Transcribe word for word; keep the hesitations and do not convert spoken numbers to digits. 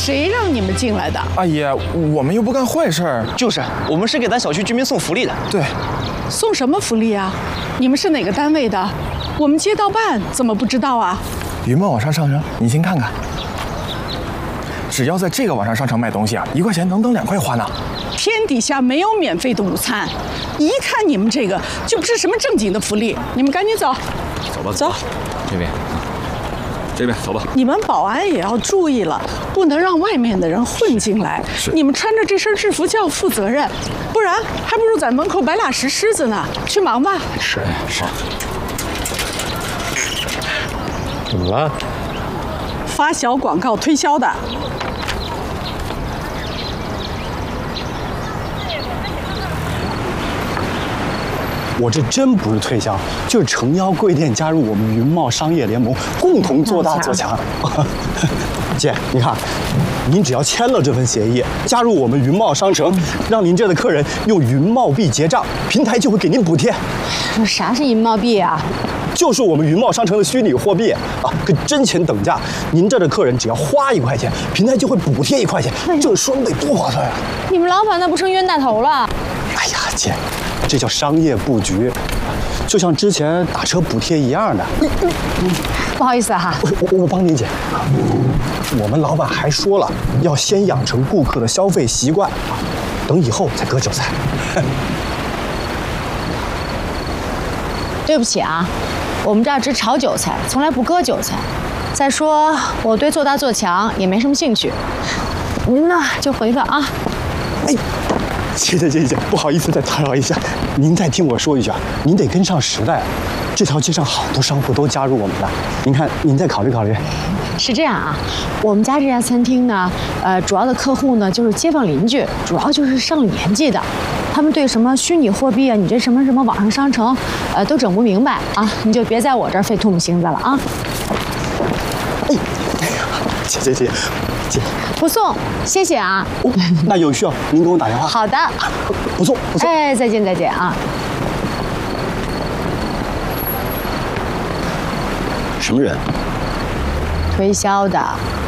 谁让你们进来的？ 阿姨，我们又不干坏事儿。 就是，我们是给咱小区居民送福利的。 对。 送什么福利啊？你们是哪个单位的？我们街道办怎么不知道啊？ 云梦网上商城，你先看看。只要在这个网上商城买东西啊，一块钱能当两块花呢。 天底下没有免费的午餐，一看你们这个就不是什么正经的福利。你们赶紧走。 走吧， 走。 这边，这边走吧。 你们保安也要注意了，不能让外面的人混进来。 是。 你们穿着这身制服就要负责任，不然还不如在门口摆俩石狮子呢。去忙吧。 是是。 怎么了？ 发小广告推销的。 我这真不是推销，就是诚邀贵店加入我们云茂商业联盟，共同做大做强。姐，你看，您只要签了这份协议，加入我们云茂商城，让您这的客人用云茂币结账，平台就会给您补贴。 啥是云茂币啊？ 就是我们云茂商城的虚拟货币啊，跟真钱等价。您这的客人只要花一块钱，平台就会补贴一块钱，这双倍多划算呀！ 你们老板那不成冤大头了？ 哎呀，姐，这叫商业布局，就像之前打车补贴一样的。 不好意思哈， 我我我帮你姐。我们老板还说了，要先养成顾客的消费习惯，等以后再割韭菜。 对不起啊，我们这儿只炒韭菜，从来不割韭菜。再说我对做大做强也没什么兴趣，您呢就回吧啊。 哎，姐姐姐姐，不好意思再打扰一下，您再听我说一句啊，您得跟上时代。这条街上好多商户都加入我们了，您看您再考虑考虑。 是这样啊，我们家这家餐厅呢，呃，主要的客户呢就是街坊邻居，主要就是上了年纪的，他们对什么虚拟货币啊，你这什么什么网上商城，呃，都整不明白啊，你就别在我这儿费唾沫星子了啊。 哎，姐姐姐姐， 不送，谢谢啊。 哦，那有需要您给我打电话。 好的， 不送不送。 哎，再见再见啊。 什么人？ 推销的。